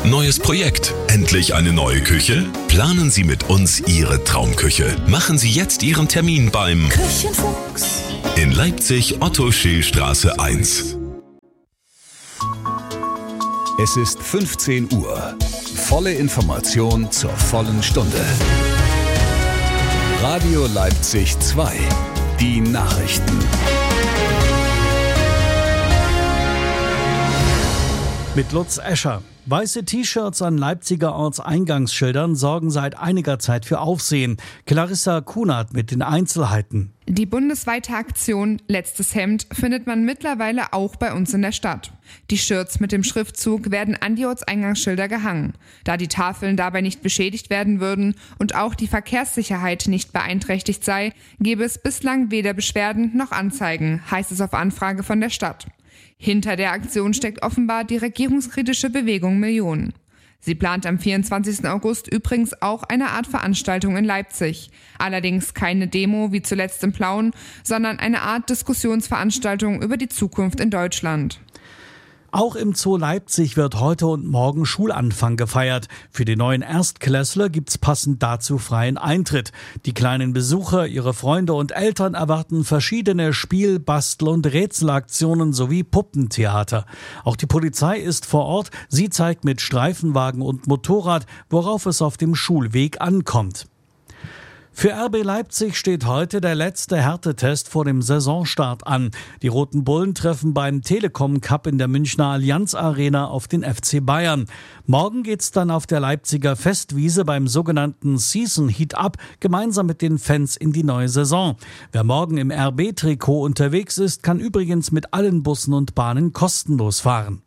Neues Projekt? Endlich eine neue Küche? Planen Sie mit uns Ihre Traumküche. Machen Sie jetzt Ihren Termin beim Küchenfuchs in Leipzig, Otto-Scheel-Straße 1. Es ist 15 Uhr. Volle Information zur vollen Stunde. Radio Leipzig 2. Die Nachrichten. Mit Lutz Escher. Weiße T-Shirts an Leipziger Ortseingangsschildern sorgen seit einiger Zeit für Aufsehen. Clarissa Kunert mit den Einzelheiten. Die bundesweite Aktion Letztes Hemd findet man mittlerweile auch bei uns in der Stadt. Die Shirts mit dem Schriftzug werden an die Ortseingangsschilder gehangen. Da die Tafeln dabei nicht beschädigt werden würden und auch die Verkehrssicherheit nicht beeinträchtigt sei, gäbe es bislang weder Beschwerden noch Anzeigen, heißt es auf Anfrage von der Stadt. Hinter der Aktion steckt offenbar die regierungskritische Bewegung Millionen. Sie plant am 24. August übrigens auch eine Art Veranstaltung in Leipzig. Allerdings keine Demo wie zuletzt im Plauen, sondern eine Art Diskussionsveranstaltung über die Zukunft in Deutschland. Auch im Zoo Leipzig wird heute und morgen Schulanfang gefeiert. Für die neuen Erstklässler gibt's passend dazu freien Eintritt. Die kleinen Besucher, ihre Freunde und Eltern erwarten verschiedene Spiel-, Bastel- und Rätselaktionen sowie Puppentheater. Auch die Polizei ist vor Ort. Sie zeigt mit Streifenwagen und Motorrad, worauf es auf dem Schulweg ankommt. Für RB Leipzig steht heute der letzte Härtetest vor dem Saisonstart an. Die Roten Bullen treffen beim Telekom Cup in der Münchner Allianz Arena auf den FC Bayern. Morgen geht's dann auf der Leipziger Festwiese beim sogenannten Season Heat Up gemeinsam mit den Fans in die neue Saison. Wer morgen im RB-Trikot unterwegs ist, kann übrigens mit allen Bussen und Bahnen kostenlos fahren.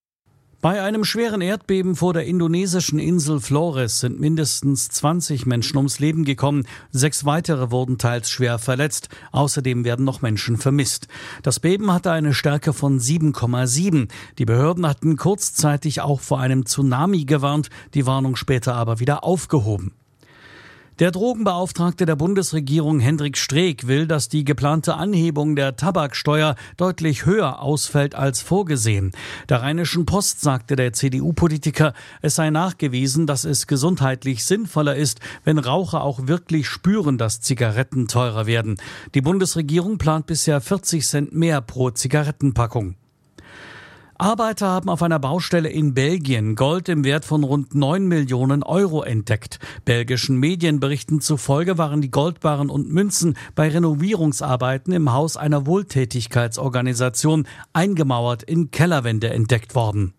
Bei einem schweren Erdbeben vor der indonesischen Insel Flores sind mindestens 20 Menschen ums Leben gekommen. 6 weitere wurden teils schwer verletzt. Außerdem werden noch Menschen vermisst. Das Beben hatte eine Stärke von 7,7. Die Behörden hatten kurzzeitig auch vor einem Tsunami gewarnt, die Warnung später aber wieder aufgehoben. Der Drogenbeauftragte der Bundesregierung Hendrik Streeck will, dass die geplante Anhebung der Tabaksteuer deutlich höher ausfällt als vorgesehen. Der Rheinischen Post sagte der CDU-Politiker, es sei nachgewiesen, dass es gesundheitlich sinnvoller ist, wenn Raucher auch wirklich spüren, dass Zigaretten teurer werden. Die Bundesregierung plant bisher 40 Cent mehr pro Zigarettenpackung. Arbeiter haben auf einer Baustelle in Belgien Gold im Wert von rund 9 Millionen Euro entdeckt. Belgischen Medienberichten zufolge waren die Goldbarren und Münzen bei Renovierungsarbeiten im Haus einer Wohltätigkeitsorganisation eingemauert in Kellerwände entdeckt worden.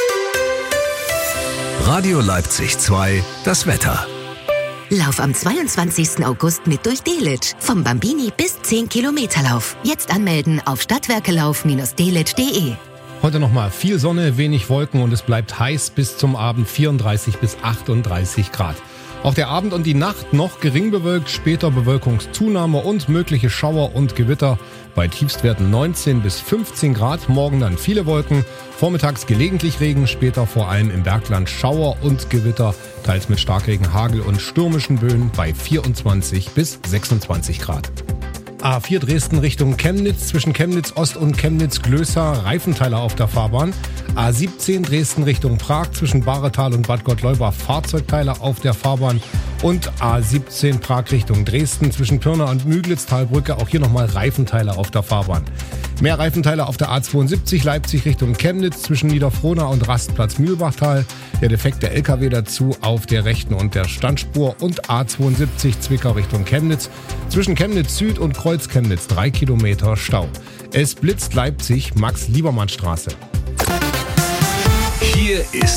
Radio Leipzig 2, das Wetter. Lauf am 22. August mit durch Delitzsch. Vom Bambini bis 10 Kilometer Lauf. Jetzt anmelden auf stadtwerkelauf-delitzsch.de. Heute nochmal viel Sonne, wenig Wolken und es bleibt heiß bis zum Abend 34 bis 38 Grad. Auch der Abend und die Nacht noch gering bewölkt, später Bewölkungszunahme und mögliche Schauer und Gewitter. Bei Tiefstwerten 19 bis 15 Grad, morgen dann viele Wolken, vormittags gelegentlich Regen, später vor allem im Bergland Schauer und Gewitter, teils mit Starkregen, Hagel und stürmischen Böen bei 24 bis 26 Grad. A4 Dresden Richtung Chemnitz, zwischen Chemnitz Ost und Chemnitz Glößer, Reifenteiler auf der Fahrbahn. A17 Dresden Richtung Prag, zwischen Bahretal und Bad Gottleuba, Fahrzeugteiler auf der Fahrbahn. Und A17 Prag Richtung Dresden, zwischen Pirna und Müglitztalbrücke, auch hier nochmal Reifenteiler auf der Fahrbahn. Mehr Reifenteiler auf der A72 Leipzig Richtung Chemnitz, zwischen Niederfrohna und Rastplatz Mühlbachtal. Der defekte LKW dazu auf der rechten und der Standspur. Und A72 Zwickau Richtung Chemnitz, zwischen Chemnitz Süd und Kreuz Chemnitz 3 Kilometer Stau. Es blitzt Leipzig, Max-Liebermann-Straße. Hier ist